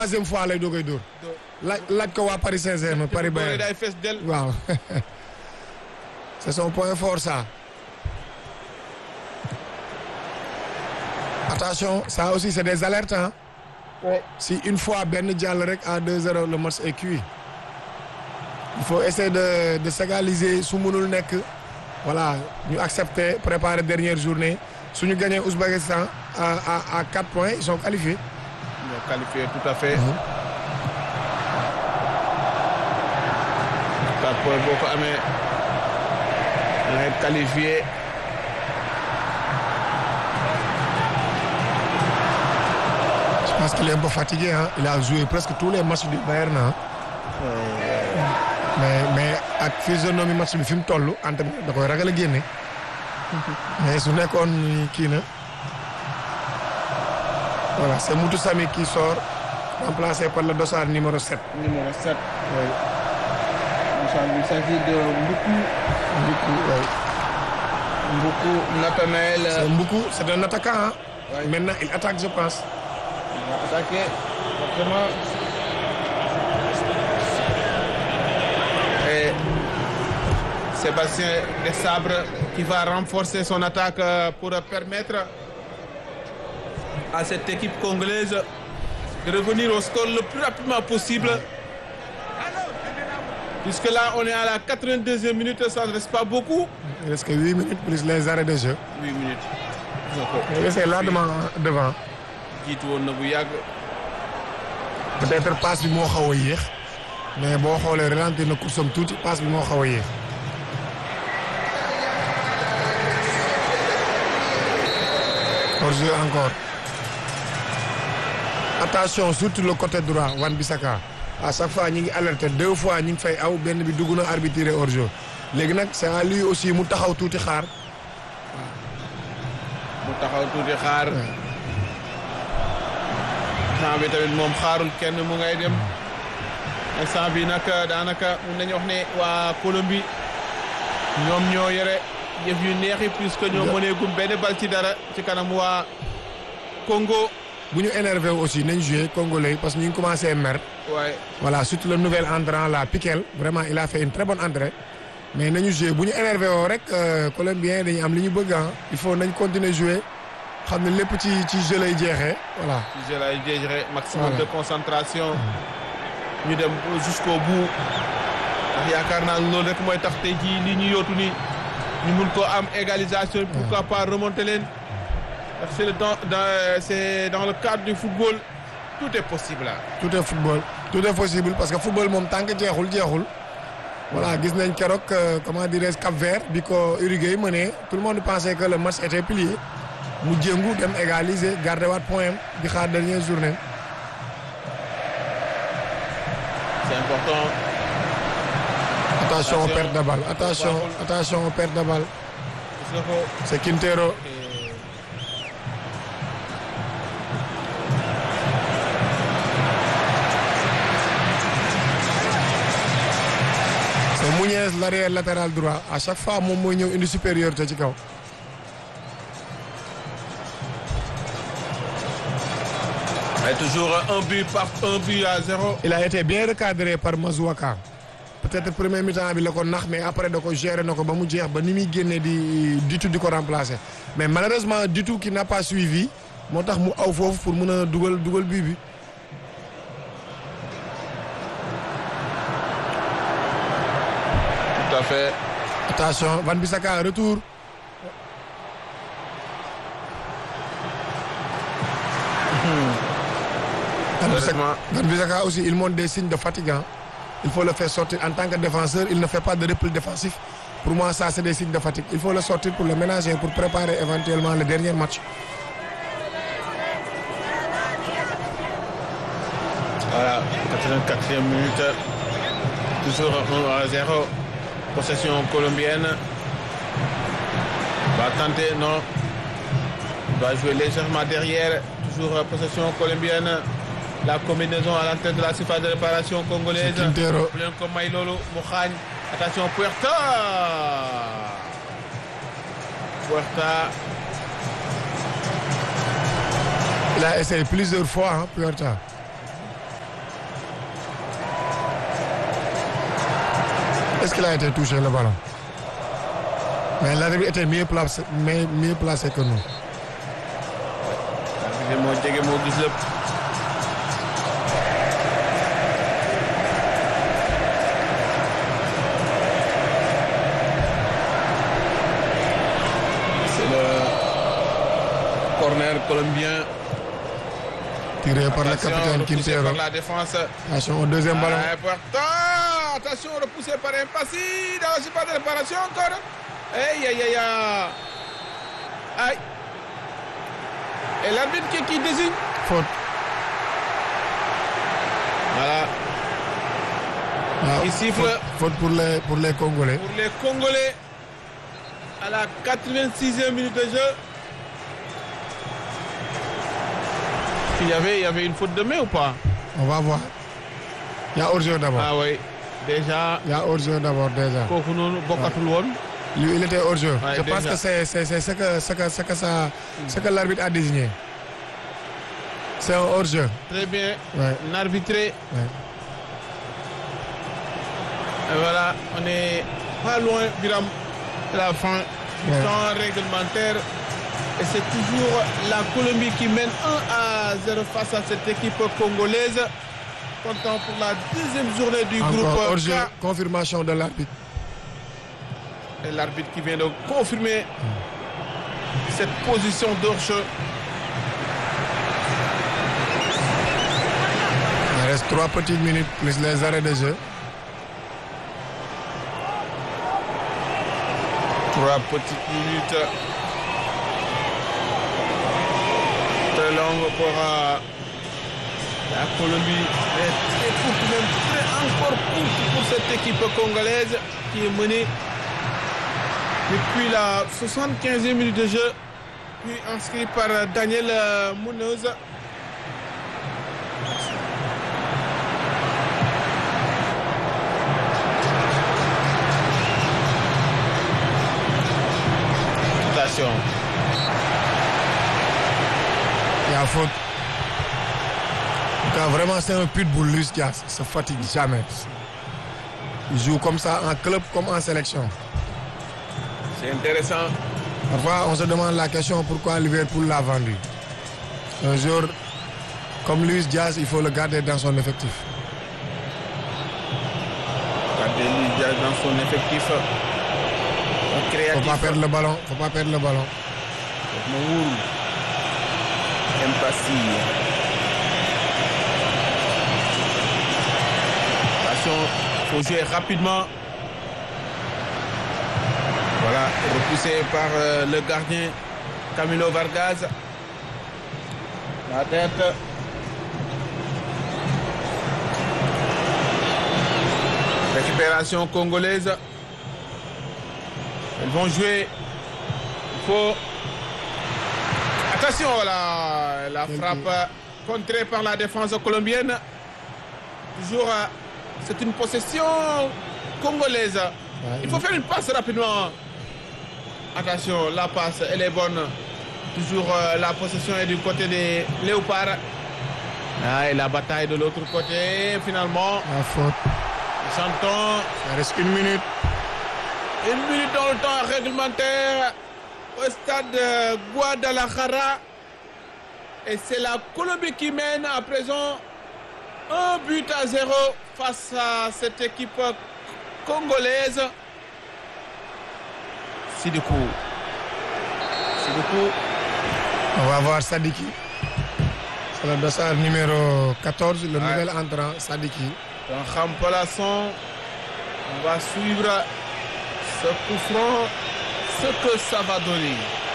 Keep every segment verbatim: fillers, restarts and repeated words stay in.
troisième fois lay doogay dóor. laaj laaj ko waa Paris Saint-Germain Paris Bayern day fees del. waaw c'est son point fort ça. Attention ça aussi c'est des alertes hein. Ouais. Si une fois benn jàll rek à deux zéro le match est cuit. Il faut essayer de de s'égaliser su mënul nekk voilà ñu accepter préparer dernière journée suñu gagné Ouzbékistan à à à quatre points ils sont qualifiés. Ils sont qualifiés tout à fait. Mm-hmm. quatre points boo ko amee nga être qualifié. Je pense qu'il est un peu fatigué hein. Il a joué presque tous les matchs du Bayern hein. mais mais ak physionomie match bi fi mu toll entraîneur da koy ragal a génne. mais su nekkoon kii na voilà c'est Moutou Sami qui sort remplacé par le dossard numéro sept. numéro sept. oui. il s'agit de Mboukou. Mboukou oui. Mboukou Nathanaël. c'est Mboukou c'est un attaquant hein. Oui. Maintenant il attaque je pense. Il va attaquer forcément. Et Sébastien Desabre qui va renforcer son attaque pour permettre à cette équipe congolaise de revenir au score le plus rapidement possible. Puisque là, on est à la quatre-vingt-deuxième minute, ça ne reste pas beaucoup. Il reste que huit minutes plus les arrêts de jeu. huit minutes. Et c'est là devant devant. jiitu woon na bu yàgg. Peut-être passe bi moo xaw a yéex mais boo xoolee ralentir na course am tuuti passe bi moo xaw a yéex. hors-jeu encore. Attention surtout le côté droit Wan-Bissaka à chaque fois ñi ngi alerté deux fois ñi ngi fay aw benn bi dugg na arbitré hors-jeu léegi nag c'est à lui aussi mu taxaw tuuti xaar. mu taxaw tuuti xaar. instant bi tamit moom xaarul kenn mu ngay dem instant bi nag daanaka mun nañu wax ne waa Colombie ñoom ñoo yore yëf yu neexi puisque ñoo mënee gum benn bal ci dara ci kanam waa Congo. bu ñu énervé aussi nañ joué congolais parce que ñu ngi commencé mer. waaye voilà surtout le nouvel entrant là Piquel vraiment il a fait une très bonne entrée mais nañu joué bu ñu énervé woo rek colombien dañuy am li ñu bëgg ah il faut nañ continuer jouer xam ne lépp ci ci jeu lay jeexee voilà. ci jeu lay jeexee maximum de concentration. ñu dem jusqu'au bout ndax yaakaar naa loolu rek mooy tax tey jii li ñu yootu ni ñu mun koo am égalisation. pourquoi pas remonter leen. ndax c'est le dans dans c'est dans le cadre du football tout est possible là. tout est football tout est possible parce que football moom tant que jeexul jeexul. voilà gis nañ keroog comment dirais-je Cap-Vert bi ko Uruguay mené tout le monde pensait que le match était plié. mu jéngu dem égaliser garder waat point di xaar dernière journée. c'est important. attention aux pertes de balle attention attention aux pertes de balle. c'est Quintero. c'est Mouniez l'arrière latéral droit à chaque fois moom mooy ñëw indi supériorité ci kaw. Et toujours un but par un but à zéro. Il a été bien recadré par Mazouaka. Peut-être premier mi-temps bi la ko nax mais après da ko gérer na ko ba mu jeex ba ni muy génnee di Ditou di ko remplacer mais malheureusement Ditou qui n'a pas suivi moo tax mu aw foofu pour mën a dugal dugal bii bi. Tout à fait. Attention Wan-Bissaka retour. Wan-Bissaka aussi il montre des signes de fatigue hein. Il faut le faire sortir en tant que défenseur il ne fait pas de repli défensif pour moi ça c'est des signes de fatigue il faut le sortir pour le ménager pour préparer éventuellement le dernier match. Voilà quatre-vingt-quatrième minute toujours un à zéro possession colombienne va tenter non va jouer légèrement derrière toujours possession colombienne. La combinaison à l'entrée de la surface de réparation congolaise. Quintero. bu leen ko may loolu mu xaañ. Attention Puerta. Puerta. Il a essayé plusieurs fois hein, Puerta. Est-ce qu'il a été touché le ballon? Mais l'arbitre était mieux placé, mais mieux placé que nous. arbitre moo jege moo gis lépp. C'est le corner colombien. Tiré par le Attention, capitaine repoussé Quintero. par la défense. Attention au deuxième ballon. Ah, important. Attention, repoussé par Impassi. Dans la surface de réparation encore. Aïe, aïe, aïe, aïe. Aïe. Et l'arbitre qui, qui désigne. Faute. Voilà. Ah, Il siffle. faute, faute pour les pour les Congolais. Pour les Congolais, à la quatre-vingt-sixième minute de jeu. Il y avait, il y avait une faute de main ou pas? On va voir. Il y a hors-jeu d'abord. Ah oui, déjà. Il y a hors-jeu d'abord déjà. kooku noonu bokkatul woon. Lui, il était hors-jeu. Ouais, Je pense déjà. que c'est c'est c'est ce que ce que ce que ça ce que l'arbitre a désigné. C'est un hors-jeu. Très bien. Ouais. Arbitré. Ouais. Et voilà, on est pas loin, Biram, de la fin du Ouais. temps réglementaire. Et c'est toujours la Colombie qui mène un à zéro face à cette équipe congolaise. Comptant pour la deuxième journée du Encore groupe hors-jeu, K. confirmation de l'arbitre. Et l'arbitre qui vient de confirmer cette position d'hors-jeu. Il reste trois petites minutes plus les arrêts de jeu. Trois petites minutes. Très longue pour euh, la Colombie. Mais très courte, même très encore courte pour cette équipe congolaise qui est menée depuis la soixante-quinzième minute de jeu. Puis inscrit par Daniel euh, Munoz. Attention. Il y a faute. En tout cas, vraiment, c'est un pitbull, Luis Diaz. Il se fatigue jamais. Il joue comme ça en club comme en sélection. C'est intéressant. Parfois, on se demande la question pourquoi Liverpool l'a vendu. Un jour comme Luis Diaz, il faut le garder dans son effectif. Regardez Luis Diaz dans son effectif. Faut Créatif. pas perdre le ballon. Faut pas perdre le ballon. Mourou. Impassi. Attention, il faut jouer rapidement. Voilà, repoussé par euh, le gardien Camilo Vargas. La tête. Récupération congolaise. Ils vont jouer. Il faut. Attention, la, la frappe contrée par la défense colombienne. Toujours, euh, c'est une possession congolaise. Il faut faire une passe rapidement. Attention, la passe, elle est bonne. Toujours euh, la possession est du côté des Léopards. Ah, et la bataille de l'autre côté, finalement. La faute. Chantons. Il reste une minute. Une minute dans le temps réglementaire au stade de Guadalajara. Et c'est la Colombie qui mène à présent un but à zéro face à cette équipe congolaise. Sidikou. Sidikou. On va voir Sadiki. C'est le dossard numéro quatorze, le Ouais. nouvel entrant, Sadiki. Dans Khampalasson, on va suivre ce coup franc, ce que ça va donner.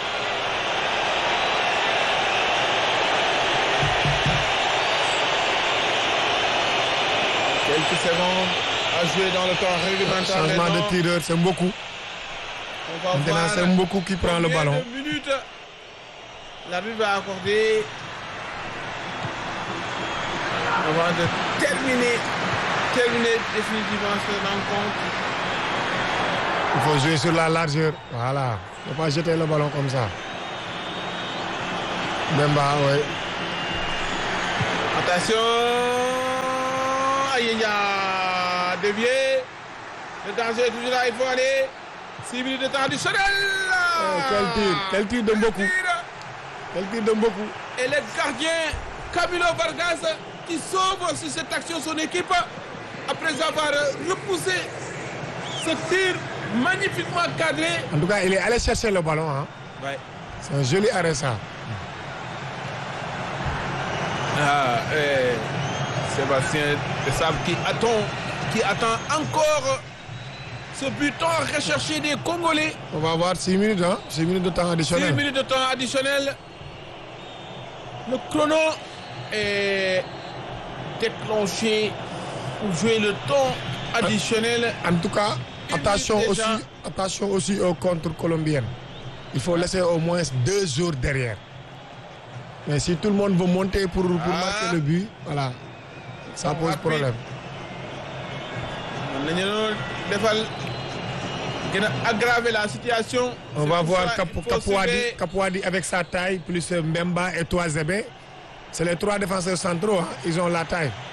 Quelques secondes à jouer dans le temps réglementaire. Changement maintenant. de tireur, c'est Mboku. On va Maintenant, voir c'est Mboku qui prend le combien ballon. de minutes l'arbitre va accorder avant de terminer, terminer définitivement cette rencontre. Il faut jouer sur la largeur. Voilà. Il ne faut pas jeter le ballon comme ça. Bemba, oui. Attention, aïe aïe aïe, dévié. Le danger est toujours là, il faut aller. six minutes de temps additionnel. Oh, quel tir, quel tir de Mboku. Quel tir de Mboku. Et le gardien Camilo Vargas qui sauve sur cette action son équipe après avoir repoussé ce tir magnifiquement cadré. En tout cas, il est allé chercher le ballon. Hein. Ouais. C'est un joli arrêt ça. Ah, et Sébastien Dessab qui attend, qui attend encore ce buton recherché des Congolais. On va avoir six minutes, hein? six minutes de temps additionnel. six minutes de temps additionnel. Le chrono est déclenché pour jouer le temps additionnel. En tout cas, attention déjà... aussi, attention aussi au contre colombien. Il faut laisser au moins deux jours derrière. Mais si tout le monde veut monter pour, pour ah. marquer le but, voilà, ça bon, pose problème. Aggraver la situation. On va voir Kapouadi, Kapouadi avec sa taille, plus Mbemba et Toazebe. C'est les trois défenseurs centraux, hein. Ils ont la taille.